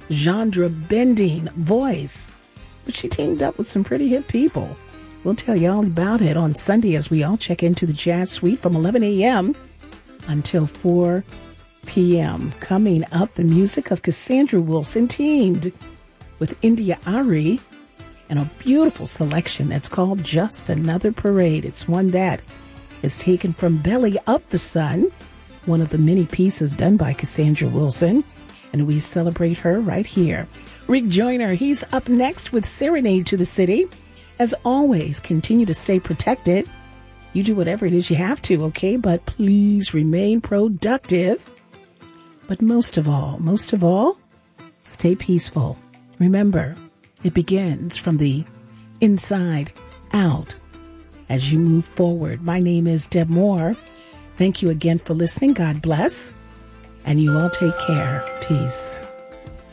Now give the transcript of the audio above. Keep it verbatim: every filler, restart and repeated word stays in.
genre-bending voice. But she teamed up with some pretty hip people. We'll tell you all about it on Sunday as we all check into the Jazz Suite from eleven a.m. until four p.m. Coming up, the music of Cassandra Wilson teamed with India Ari and a beautiful selection that's called Just Another Parade. It's one that is taken from Belly Up the Sun, one of the many pieces done by Cassandra Wilson, and we celebrate her right here. Rick Joyner, he's up next with Serenade to the City. As always, continue to stay protected. You do whatever it is you have to, okay? But please remain productive. But most of all, most of all, stay peaceful. Remember, it begins from the inside out as you move forward. My name is Deb Moore. Thank you again for listening. God bless. And you all take care. Peace.